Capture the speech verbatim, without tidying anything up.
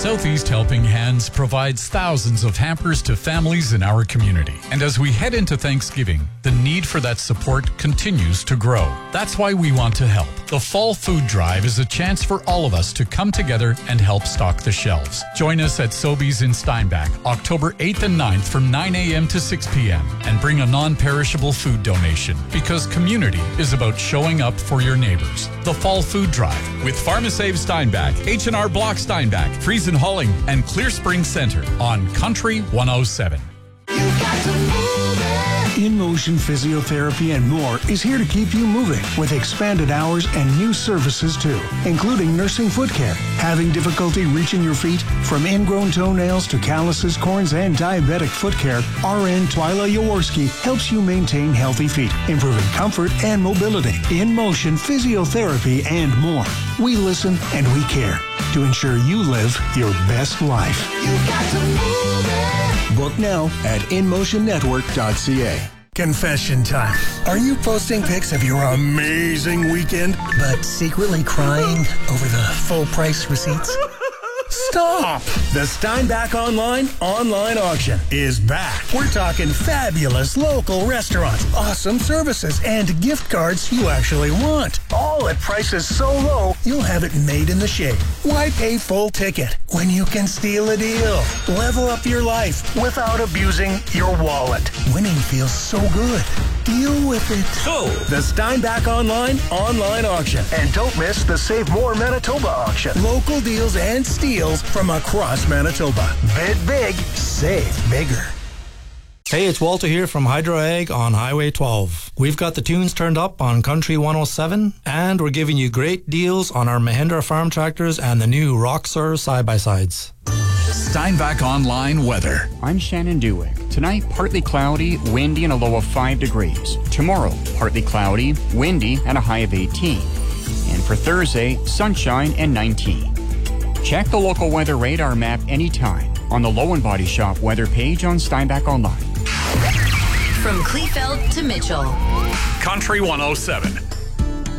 Southeast Helping Hands provides thousands of hampers to families in our community. And as we head into Thanksgiving, the need for that support continues to grow. That's why we want to help. The Fall Food Drive is a chance for all of us to come together and help stock the shelves. Join us at Sobeys in Steinbach, October eighth and ninth from nine a.m. to six p.m. and bring a non-perishable food donation, because community is about showing up for your neighbors. The Fall Food Drive with PharmaSave Steinbach, H and R Block Steinbach, Friesen Halling, and Clear Spring Center on Country one oh seven. In Motion Physiotherapy and more is here to keep you moving with expanded hours and new services too, including nursing foot care. Having difficulty reaching your feet? From ingrown toenails to calluses, corns, and diabetic foot care, R N Twyla Jaworski helps you maintain healthy feet, improving comfort and mobility. In Motion Physiotherapy and more. We listen and we care to ensure you live your best life. You got to move it. Book now at in motion network dot c a. Confession time. Are you posting pics of your amazing weekend, but secretly crying over the full price receipts? Stop! The Steinbach Online online auction is back. We're talking fabulous local restaurants, awesome services, and gift cards you actually want. All at prices so low, you'll have it made in the shade. Why pay full ticket when you can steal a deal? Level up your life without abusing your wallet. Winning feels so good. Deal with it. So, the Steinbach Online online auction. And don't miss the Save More Manitoba auction. Local deals and steals from across Manitoba. Bid big, save bigger. Hey, it's Walter here from Hydro Ag on Highway twelve. We've got the tunes turned up on Country one oh seven, and we're giving you great deals on our Mahindra farm tractors and the new Roxor side-by-sides. Steinbach Online weather. I'm Shannon Dewick. Tonight, partly cloudy, windy, and a low of five degrees. Tomorrow, partly cloudy, windy, and a high of eighteen. And for Thursday, sunshine and nineteen. Check the local weather radar map anytime on the Low and Body Shop weather page on Steinbach Online. From Kleefeld to Mitchell. Country one oh seven.